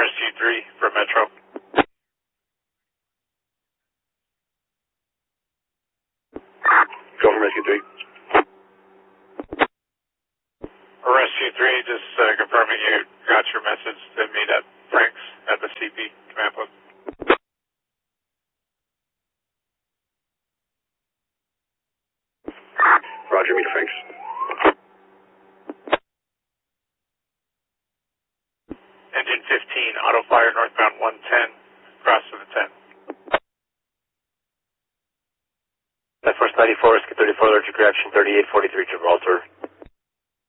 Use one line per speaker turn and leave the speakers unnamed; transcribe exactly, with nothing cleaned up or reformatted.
Rescue three for Metro.
Go from Rescue three.
Rescue three, just uh, confirming you got your message to meet at Frank's at the C P command post.
Roger, meet at Frank's.
Engine fifteen, auto fire northbound one ten, cross to the ten.
Air Force ninety-four, Rescue thirty-four, allergic reaction thirty-eight forty-three, Gibraltar.